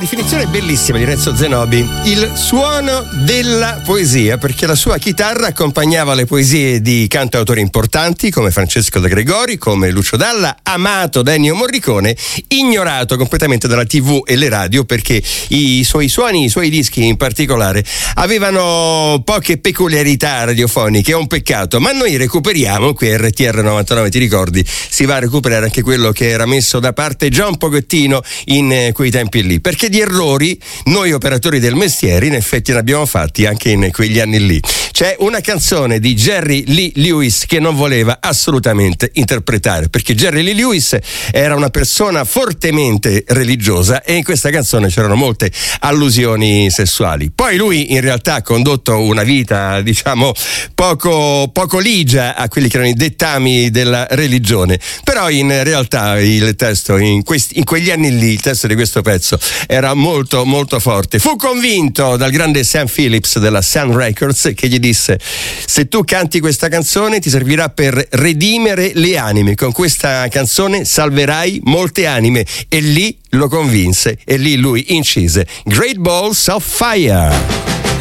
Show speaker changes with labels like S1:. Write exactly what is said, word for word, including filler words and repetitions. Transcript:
S1: definizione bellissima di Renzo Zenobi, il suono della poesia, perché la sua chitarra accompagnava le poesie di cantautori importanti come Francesco De Gregori, come Lucio Dalla, amato da Ennio Morricone, ignorato completamente dalla tivù e le radio perché i suoi suoni, i suoi dischi in particolare, avevano poche peculiarità radiofoniche. È un peccato, ma noi recuperiamo qui a R T R novantanove, ti ricordi? Si va a recuperare anche quello che era messo da parte già un pochettino in eh, quei tempi lì, perché di errori noi operatori del mestiere in effetti ne abbiamo fatti anche in quegli anni lì. C'è una canzone di Jerry Lee Lewis che non voleva assolutamente interpretare, perché Jerry Lee Lewis era una persona fortemente religiosa e in questa canzone c'erano molte allusioni sessuali. Poi lui in realtà ha condotto una vita, diciamo, poco, poco ligia a quelli che erano i dettami della religione, però in realtà il testo in, questi, in quegli anni lì, il testo di questo pezzo era molto molto forte. Fu convinto dal grande Sam Phillips della Sun Records che gli disse: se tu canti questa canzone ti servirà per redimere le anime, con questa canzone salverai molte anime, e lì lo convinse e lì lui incise Great Balls of Fire.